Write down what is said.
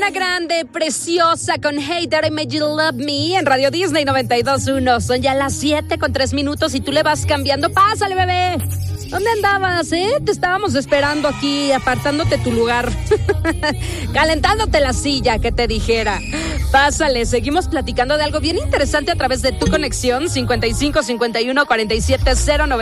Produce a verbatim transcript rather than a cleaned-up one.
Ariana Grande, preciosa, con Hey That I Made You Love Me en Radio Disney noventa y dos punto uno. Son ya las siete con tres minutos y tú le vas cambiando. ¡Pásale, bebé! ¿Dónde andabas, eh? Te estábamos esperando aquí, apartándote tu lugar. Calentándote la silla, que te dijera. Pásale, seguimos platicando de algo bien interesante a través de tu conexión cincuenta y cinco cincuenta y uno cuarenta y siete cero noventa.